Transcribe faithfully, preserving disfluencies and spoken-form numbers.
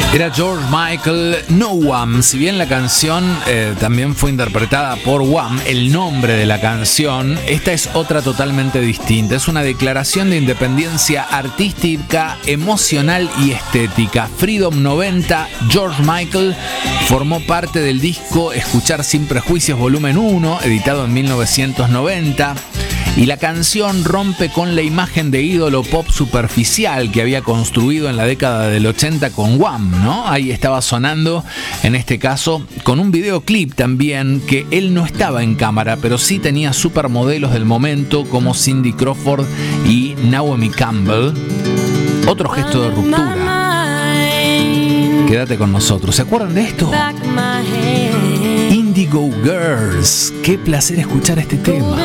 Era George Michael, No One. Si bien la canción eh, también fue interpretada por Wham, el nombre de la canción, esta es otra totalmente distinta. Es una declaración de independencia artística, emocional y estética. Freedom noventa, George Michael, formó parte del disco Escuchar sin Prejuicios volumen uno, editado en mil novecientos noventa. Y la canción rompe con la imagen de ídolo pop superficial que había construido en la década del ochenta con Wham, ¿no? Ahí estaba sonando, en este caso, con un videoclip también, que él no estaba en cámara, pero sí tenía supermodelos del momento como Cindy Crawford y Naomi Campbell. Otro gesto de ruptura. Quédate con nosotros. ¿Se acuerdan de esto? Indigo Girls. Qué placer escuchar este tema.